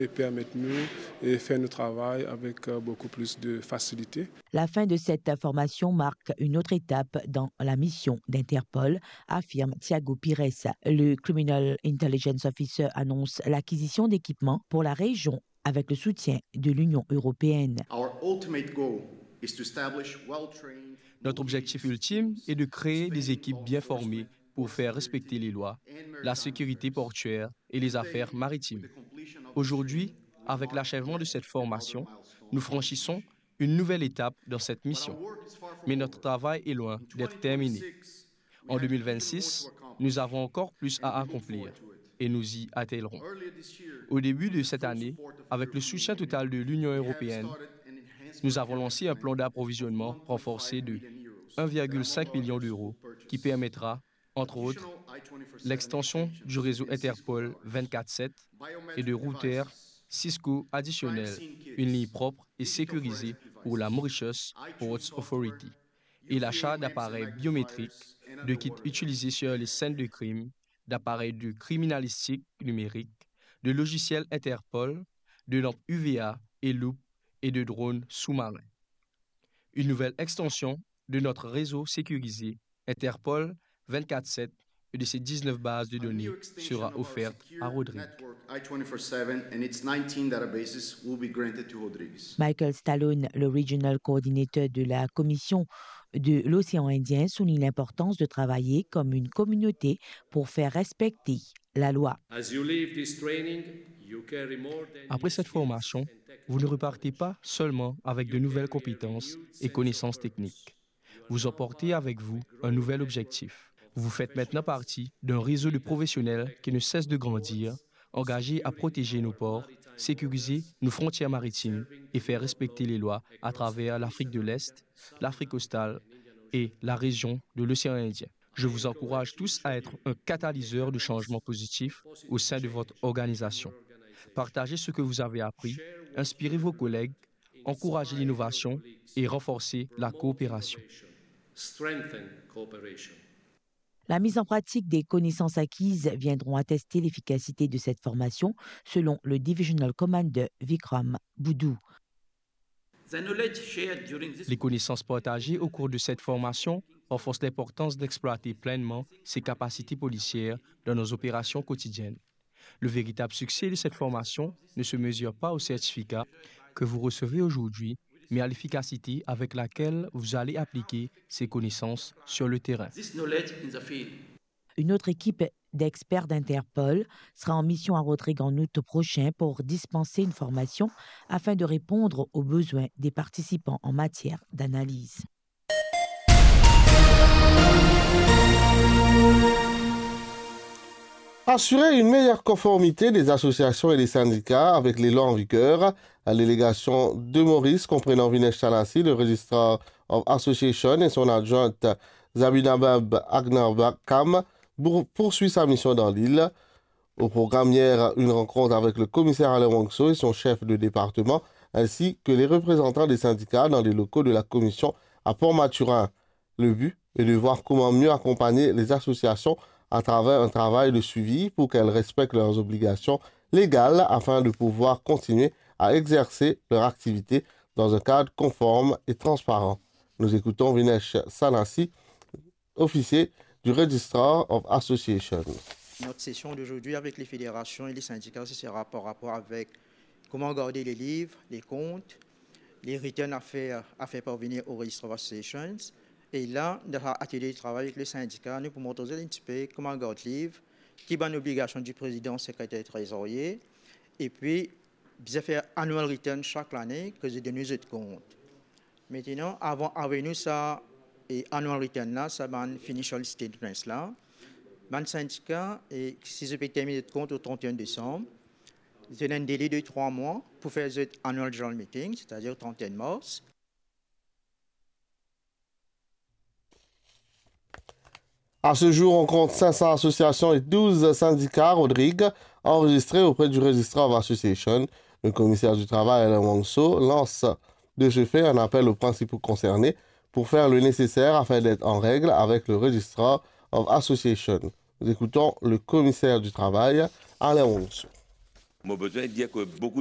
Et permettre-nous de faire notre travail avec beaucoup plus de facilité. La fin de cette formation marque une autre étape dans la mission d'Interpol, affirme Thiago Pires. Le Criminal Intelligence Officer annonce l'acquisition d'équipements pour la région avec le soutien de l'Union européenne. Notre objectif ultime est de créer des équipes bien formées pour faire respecter les lois, la sécurité portuaire et les affaires maritimes. Aujourd'hui, avec l'achèvement de cette formation, nous franchissons une nouvelle étape dans cette mission. Mais notre travail est loin d'être terminé. En 2026, nous avons encore plus à accomplir et nous y attellerons. Au début de cette année, avec le soutien total de l'Union européenne, nous avons lancé un plan d'approvisionnement renforcé de 1,5 million d'euros qui permettra, entre autres, l'extension du réseau Interpol 24/7 et de routeurs Cisco additionnels, une ligne propre et sécurisée pour la Mauritius Ports Authority, et l'achat d'appareils biométriques, de kits utilisés sur les scènes de crime, d'appareils de criminalistique numérique, de logiciels Interpol, de lampes UVA et loupe et de drones sous-marins. Une nouvelle extension de notre réseau sécurisé Interpol 24/7 et de ses 19 bases de données sera offerte à Rodrigue. Michael Stallone, le Regional Coordinator de la Commission de l'océan Indien, souligne l'importance de travailler comme une communauté pour faire respecter la loi. Après cette formation, vous ne repartez pas seulement avec de nouvelles compétences et connaissances techniques. Vous emportez avec vous un nouvel objectif. Vous faites maintenant partie d'un réseau de professionnels qui ne cesse de grandir, engagés à protéger nos ports, sécuriser nos frontières maritimes et faire respecter les lois à travers l'Afrique de l'Est, l'Afrique austale et la région de l'océan Indien. Je vous encourage tous à être un catalyseur de changement positif au sein de votre organisation. Partagez ce que vous avez appris, inspirez vos collègues, encouragez l'innovation et renforcez la coopération. La mise en pratique des connaissances acquises viendront attester l'efficacité de cette formation, selon le Divisional Commander Vikram Boudou. Les connaissances partagées au cours de cette formation renforcent l'importance d'exploiter pleinement ses capacités policières dans nos opérations quotidiennes. Le véritable succès de cette formation ne se mesure pas au certificat que vous recevez aujourd'hui, mais à l'efficacité avec laquelle vous allez appliquer ces connaissances sur le terrain. Une autre équipe d'experts d'Interpol sera en mission à Rodrigue en août prochain pour dispenser une formation afin de répondre aux besoins des participants en matière d'analyse. Assurer une meilleure conformité des associations et des syndicats avec les lois en vigueur, la délégation de Maurice, comprenant Vinesh Chanassi, le Registrar of Association, et son adjointe Zabinabab Agnarbakam, poursuit sa mission dans l'île. Au programme hier, une rencontre avec le commissaire Alain Wangso et son chef de département, ainsi que les représentants des syndicats dans les locaux de la commission à Port-Mathurin. Le but est de voir comment mieux accompagner les associations à travers un travail de suivi pour qu'elles respectent leurs obligations légales afin de pouvoir continuer à exercer leur activité dans un cadre conforme et transparent. Nous écoutons Vinesh Chanassi, officier du Registrar of Association. Notre session d'aujourd'hui avec les fédérations et les syndicats, ce sera par rapport avec comment garder les livres, les comptes, les returns à faire parvenir au Register of Associations. Et là, dans l'atelier de travail avec les syndicats, nous pouvons montrer un petit peu comment garder les livres, qui est une obligation du président, secrétaire trésorier, et puis, bien faire annual return chaque année, que j'ai donné de compte. Maintenant, avant nous ça, et annual return là, ça va financial statements là. Le syndicat, et si je peux terminer de compte au 31 décembre, j'ai un délai de 3 mois pour faire cet annual general meeting, c'est-à-dire 31 mars. À ce jour, on compte 500 associations et 12 syndicats, Rodrigue, enregistrés auprès du Registrar of Association. Le commissaire du travail, Alain Wangso, lance de ce fait un appel aux principaux concernés pour faire le nécessaire afin d'être en règle avec le Registrar of Association. Nous écoutons le commissaire du travail, Alain Wangso. Mon besoin de dire que beaucoup